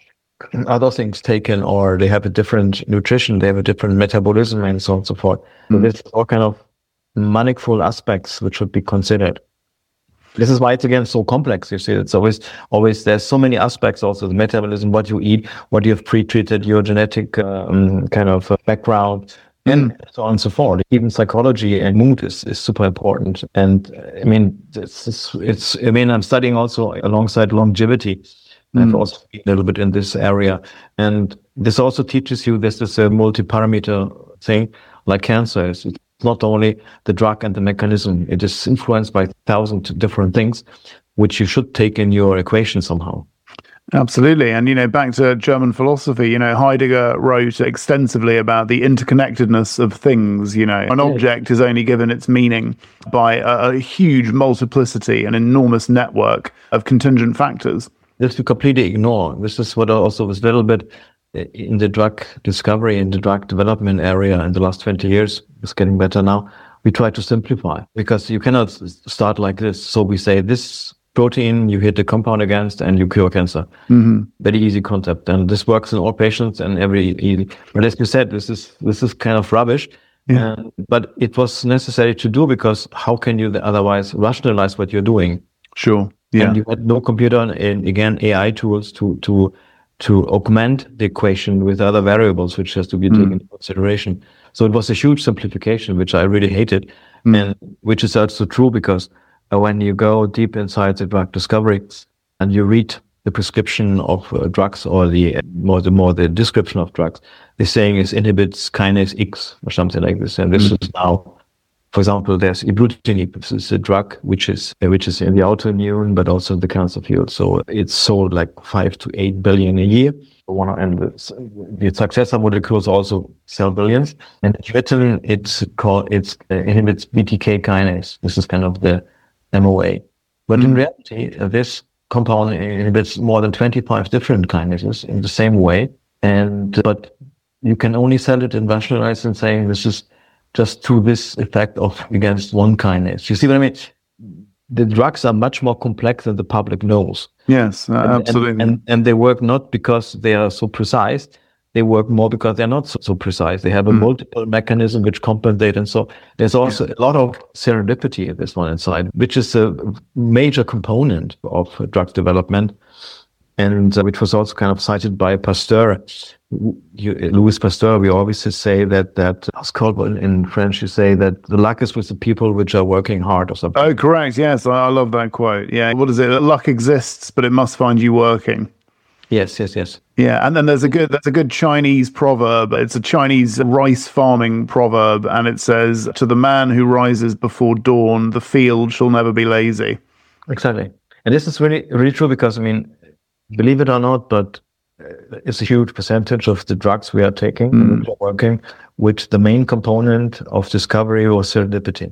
other things taken, or they have a different nutrition, they have a different metabolism, and so on and so forth. Mm. So this is all kind of manifold aspects which should be considered. This is why it's again so complex. You see, it's always, always there's so many aspects. Also, the metabolism, what you eat, what you have pre-treated, your genetic um, kind of uh, background, mm. and so on and so forth. Even psychology and mood is, is super important. And uh, I mean, it's, it's it's I mean, I'm studying also alongside longevity. Mm. I've also been a little bit in this area. And this also teaches you this is a multi-parameter thing, like cancer is. It's not only the drug and the mechanism, it is influenced by a thousand different things, which you should take in your equation somehow. Absolutely. And, you know, back to German philosophy, you know, Heidegger wrote extensively about the interconnectedness of things. You know, an object is only given its meaning by a, a huge multiplicity, an enormous network of contingent factors. This we completely ignore. This is what also was a little bit in the drug discovery, in the drug development area in the last twenty years. It's getting better now. We try to simplify, because you cannot start like this. So we say this protein, you hit the compound against and you cure cancer. Mm-hmm. Very easy concept. And this works in all patients and every easy. But as you said, this is, this is kind of rubbish. Yeah. Um, but it was necessary to do, because how can you otherwise rationalize what you're doing? Sure. Yeah. And you had no computer and again, A I tools to, to, to augment the equation with other variables, which has to be taken mm. into consideration. So it was a huge simplification, which I really hated, mm. and which is also true, because uh, when you go deep inside the drug discovery and you read the prescription of uh, drugs, or the more the more the description of drugs, they're saying it inhibits kinase X or something like this, and this mm. is now. For example, there's ibrutinib. This is a drug which is which is in the autoimmune, but also in the cancer field. So it's sold like five to eight billion a year. One and the, the successor molecules also sell billions. And ibrutinib, it's called it's uh, inhibits B T K kinase. This is kind of the M O A. But mm. in reality, uh, this compound inhibits more than twenty-five different kinases in the same way. And but you can only sell it and rationalize and saying this is just to this effect of against one kinase. You see what I mean? The drugs are much more complex than the public knows. Yes, uh, and, absolutely. And, and, and they work not because they are so precise. They work more because they're not so, so precise. They have a mm. multiple mechanism which compensate. And so there's also yeah. a lot of serendipity in this one inside, which is a major component of drug development. And uh, which was also kind of cited by Pasteur. You, Louis Pasteur, we always say that, that it's called in, in French, you say that the luck is with the people which are working hard or something. Oh, correct. Yes, I, I love that quote. Yeah. What is it? Luck exists, but it must find you working. Yes, yes, yes. Yeah, and then there's a good there's a good Chinese proverb. It's a Chinese rice farming proverb, and it says, "To the man who rises before dawn, the field shall never be lazy." Exactly. And this is really, really true, because, I mean, believe it or not, but is a huge percentage of the drugs we are taking, Mm. which are working, which the main component of discovery was serendipity.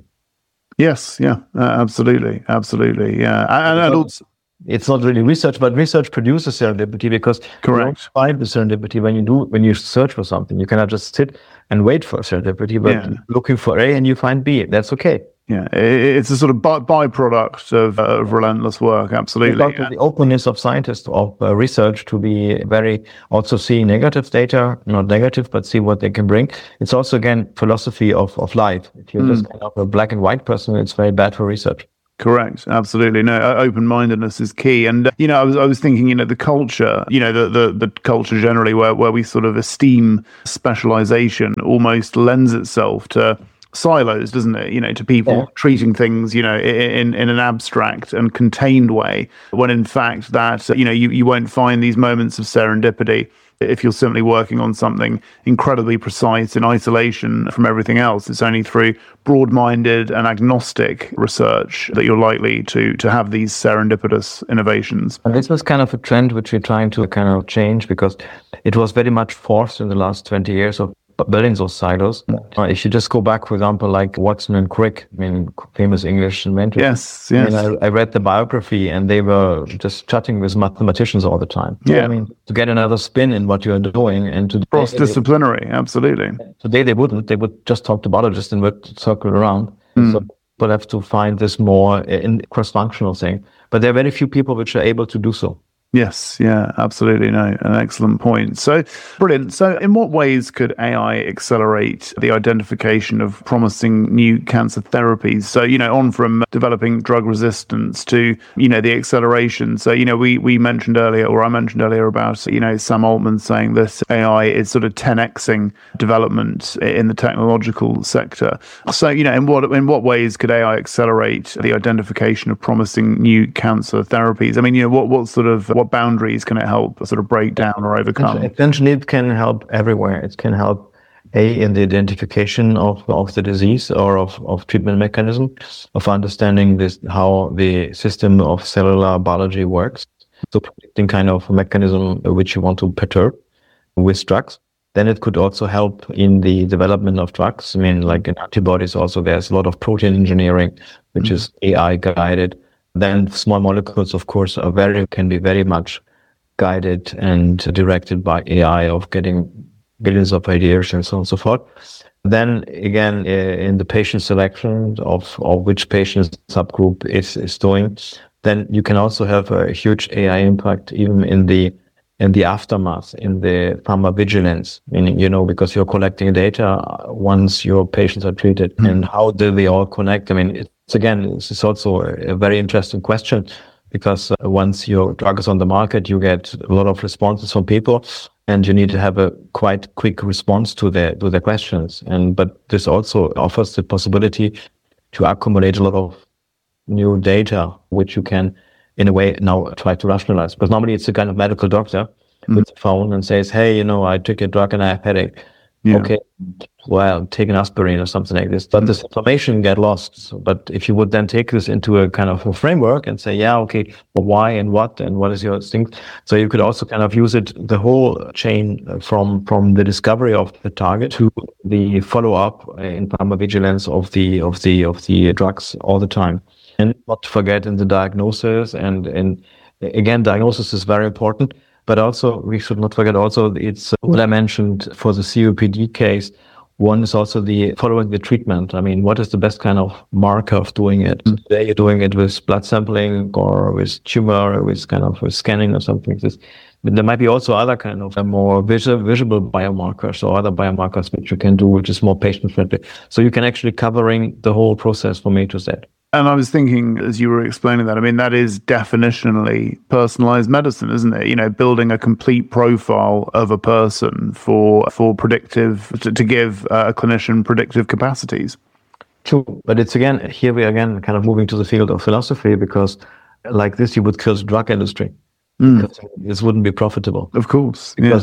Yes, yeah, uh, absolutely, absolutely, yeah, and, and also, it's not really research, but research produces serendipity because correct. you don't find the serendipity when you do when you search for something. You cannot just sit and wait for serendipity, but Yeah. looking for A and you find B. That's okay. Yeah, it, it's a sort of by, byproduct of, uh, of relentless work. Absolutely, It's about the openness of scientists of uh, research to be very also see negative data, not negative, but see what they can bring. It's also again philosophy of of life. If you're Mm. just kind of a black and white person, it's very bad for research. Correct. Absolutely. No, open-mindedness is key. And, uh, you know, I was, I was thinking, you know, the culture, you know, the, the, the culture generally where, where we sort of esteem specialization almost lends itself to silos, doesn't it? You know, to people Yeah. treating things, you know, in, in an abstract and contained way, when in fact that, you know, you, you won't find these moments of serendipity if you're simply working on something incredibly precise in isolation from everything else. It's only through broad-minded and agnostic research that you're likely to to have these serendipitous innovations. And this was kind of a trend which we're trying to kind of change because it was very much forced in the last twenty years of building those silos. Uh, if you just go back, for example, like Watson and Crick, I mean, famous English inventors. Yes, yes. I mean, I, I read the biography and they were just chatting with mathematicians all the time. Yeah. I mean, to get another spin in what you're doing and to Cross-disciplinary, absolutely. today they wouldn't. They would just talk to biologists and would circle around. Mm. So people have to find this more in cross-functional thing. But there are very few people which are able to do so. Yes, yeah, absolutely. No, an excellent point. So, brilliant. So, in what ways could A I accelerate the identification of promising new cancer therapies? So, you know, on from developing drug resistance to, you know, the acceleration. So, you know, we we mentioned earlier, or I mentioned earlier about, you know, Sam Altman saying that A I is sort of ten X-ing development in the technological sector. So, you know, in what in what ways could A I accelerate the identification of promising new cancer therapies? I mean, you know, what what sort of what boundaries can it help sort of break down or overcome? Essentially, it can help everywhere. It can help A, in the identification of, of the disease or of, of treatment mechanism, of understanding this how the system of cellular biology works. So predicting kind of mechanism which you want to perturb with drugs. Then it could also help in the development of drugs. I mean, like in antibodies also, there's a lot of protein engineering, which mm-hmm. is A I guided. Then small molecules, of course, are very can be very much guided and directed by A I of getting billions of ideas and so on and so forth. Then again, in the patient selection of, of which patient subgroup is, is doing, then you can also have a huge A I impact even in the in the aftermath, in the pharmacovigilance, meaning, you know, because you're collecting data once your patients are treated, mm-hmm. and how do they all connect? I mean, it's again, this is also a, a very interesting question, because uh, once your drug is on the market, you get a lot of responses from people, and you need to have a quite quick response to their to their questions. And but this also offers the possibility to accumulate a lot of new data, which you can, in a way, now try to rationalize. Because normally it's a kind of medical doctor mm. with a phone and says, hey, you know, I took a drug and I have headache. Yeah. Okay, well, take an aspirin or something like this. But mm. this information get lost. So, but if you would then take this into a kind of a framework and say, yeah, okay, well, why and what and what is your instinct? So you could also kind of use it, the whole chain from, from the discovery of the target to the follow-up in pharmacovigilance of the, of the, of the drugs all the time. And not to forget in the diagnosis, and, and again, diagnosis is very important, but also we should not forget also it's what I mentioned for the C O P D case. One is also the following the treatment. I mean, what is the best kind of marker of doing it? Mm-hmm. Today you're doing it with blood sampling or with tumor, or with kind of with scanning or something like this. But there might be also other kind of more visual, visible biomarkers or other biomarkers which you can do, which is more patient friendly. So you can actually covering the whole process from A to Z. And I was thinking, as you were explaining that, I mean, that is definitionally personalized medicine, isn't it? You know, building a complete profile of a person for for predictive, to, to give a clinician predictive capacities. True. But it's again, here we are again kind of moving to the field of philosophy, because like this, you would kill the drug industry. Mm. Because this wouldn't be profitable. Of course. Because yes.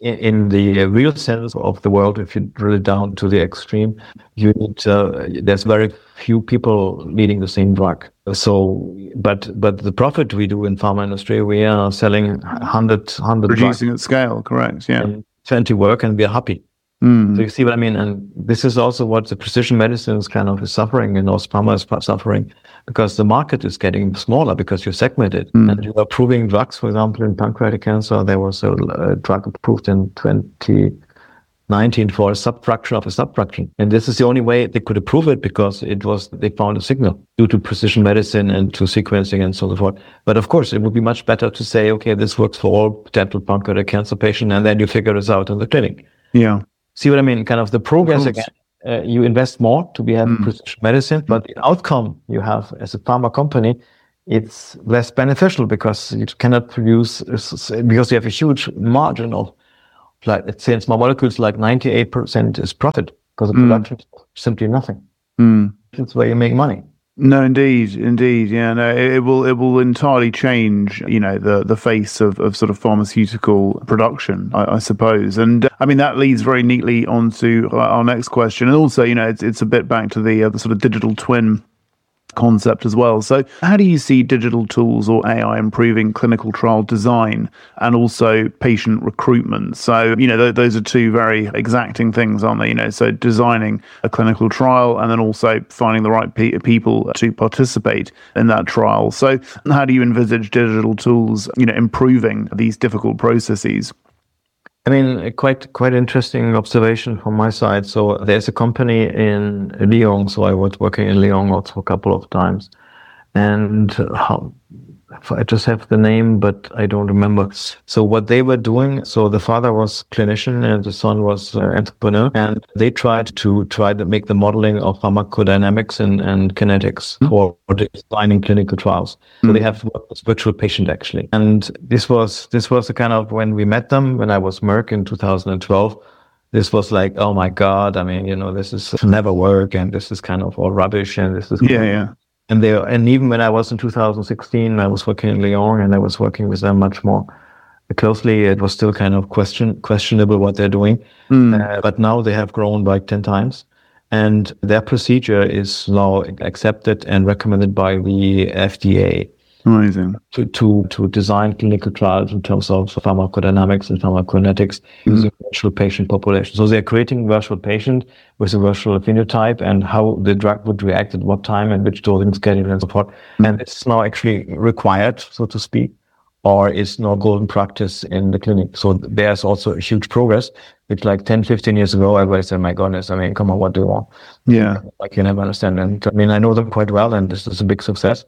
in, in the real sense of the world, if you drill it down to the extreme, you need uh, there's very few people needing the same drug. So, but but the profit we do in pharma industry, we are selling hundred hundred producing at scale, correct? Yeah, and twenty work, and we are happy. Mm. So you see what I mean? And this is also what the precision medicine is kind of is suffering, and also pharma is suffering, because the market is getting smaller because you're segmented. Mm. And you are approving drugs, for example, in pancreatic cancer. There was a, a drug approved in twenty nineteen for a subfraction of a subfraction. And this is the only way they could approve it, because it was, they found a signal due to precision medicine and to sequencing and so forth. But of course, it would be much better to say, okay, this works for all potential pancreatic cancer patients, and then you figure this out in the clinic. Yeah. See what I mean? Kind of the progress again. Uh, you invest more to be having mm. precision medicine, but the outcome you have as a pharma company, it's less beneficial, because you cannot produce, because you have a huge margin of, like, let's say in small molecules, like ninety-eight percent is profit, because the mm. production is simply nothing. Mm. That's where you make money. No, indeed, indeed, yeah. No, it, it will, it will entirely change, you know, the the face of, of sort of pharmaceutical production, I, I suppose. And uh, I mean, that leads very neatly on to our next question, and also, you know, it's it's a bit back to the uh, the sort of digital twin concept as well. So how do you see digital tools or A I improving clinical trial design and also patient recruitment? So, you know, th- those are two very exacting things, aren't they? You know, so designing a clinical trial and then also finding the right pe- people to participate in that trial. So how do you envisage digital tools, you know, improving these difficult processes? I mean, quite quite interesting observation from my side. So there's a company in Lyon. So I was working in Lyon also a couple of times, and how, I just have the name, but I don't remember. So what they were doing, so the father was clinician and the son was uh, entrepreneur, and they tried to try to make the modeling of pharmacodynamics and, and kinetics mm-hmm. for designing clinical trials. So mm-hmm. they have virtual patient actually. And this was, this was the kind of, when we met them, when I was Merck in two thousand twelve, this was like, oh my God, I mean, you know, this is never work, and this is kind of all rubbish, and this is yeah, yeah. And they, and even when I was in two thousand sixteen, I was working in Lyon, and I was working with them much more closely. It was still kind of question questionable what they're doing, mm. uh, but now they have grown like ten times, and their procedure is now accepted and recommended by the F D A. Amazing. To, to, to design clinical trials in terms of pharmacodynamics and pharmacokinetics mm. using virtual patient population. So they're creating virtual patient with a virtual phenotype and how the drug would react at what time and which dosing schedule and so forth. Mm. And it's now actually required, so to speak, or it's now golden practice in the clinic. So there's also a huge progress, which like ten, fifteen years ago, everybody said, my goodness, I mean, come on, what do you want? Yeah. I can never understand. And I mean, I know them quite well, and this is a big success.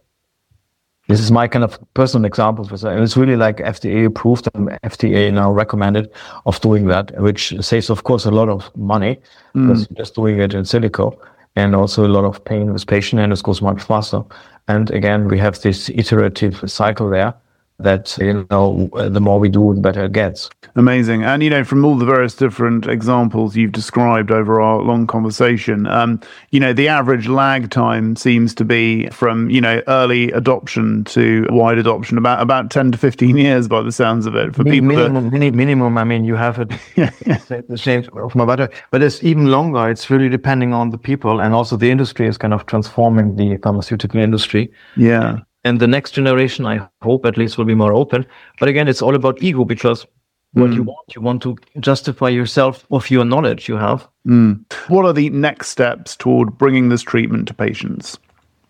This is my kind of personal example for that. It's really like F D A approved and F D A now recommended of doing that, which saves, of course, a lot of money mm. because you're just doing it in silico, and also a lot of pain with patient, and it goes much faster. And again, we have this iterative cycle there that, you know, the more we do, the better it gets. Amazing. And, you know, from all the various different examples you've described over our long conversation, um, you know, the average lag time seems to be from, you know, early adoption to wide adoption, about about ten to fifteen years by the sounds of it. For minimum, people that... minimum, I mean, you have it yeah, yeah. the same of my butter, but it's even longer. It's really depending on the people, and also the industry is kind of transforming the pharmaceutical industry. Yeah. And the next generation, I hope at least, will be more open. But again, it's all about ego, because what mm. you want, you want to justify yourself of your knowledge you have. Mm. What are the next steps toward bringing this treatment to patients?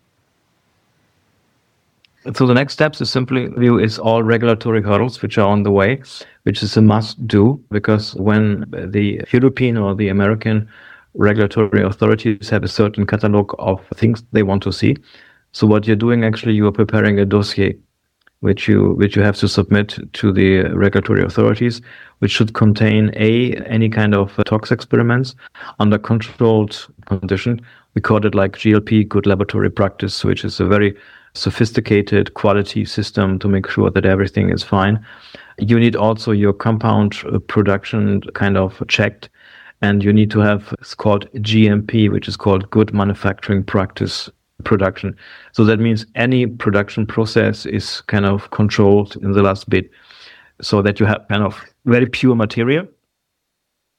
So the next steps is simply view is all regulatory hurdles which are on the way, which is a must do, because when the European or the American regulatory authorities have a certain catalog of things they want to see. So what you're doing, actually, you are preparing a dossier, which you which you have to submit to the regulatory authorities, which should contain a any kind of tox experiments under controlled condition. We call it like G L P, good laboratory practice, which is a very sophisticated quality system to make sure that everything is fine. You need also your compound production kind of checked, and you need to have, it's called G M P, which is called good manufacturing practice production. So that means any production process is kind of controlled in the last bit, so that you have kind of very pure material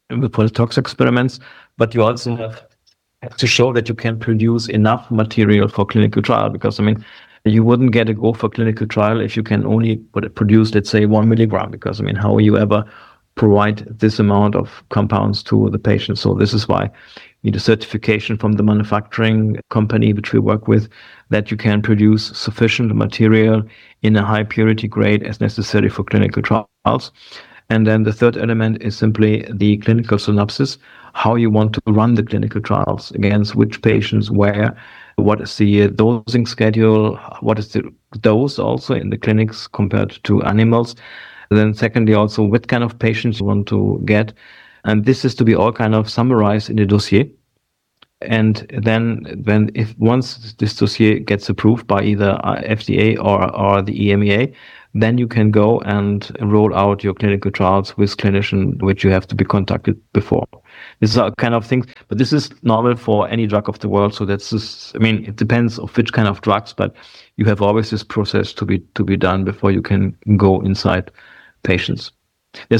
for the tox experiments, but you also have to show that you can produce enough material for clinical trial, because I mean, you wouldn't get a go for clinical trial if you can only produce, let's say, one milligram, because I mean, how will you ever provide this amount of compounds to the patient? So this is why you need a certification from the manufacturing company which we work with, that you can produce sufficient material in a high purity grade as necessary for clinical trials. And then the third element is simply the clinical synopsis, how you want to run the clinical trials, against which patients, where, what is the dosing schedule, what is the dose also in the clinics compared to animals. And then secondly, also what kind of patients you want to get. And this is to be all kind of summarized in the dossier. And then when if once this dossier gets approved by either F D A or, or the E M E A, then you can go and roll out your clinical trials with clinician, which you have to be contacted before. This is a kind of thing, but this is normal for any drug of the world. So that's just, I mean, it depends of which kind of drugs, but you have always this process to be to be done before you can go inside patients. There's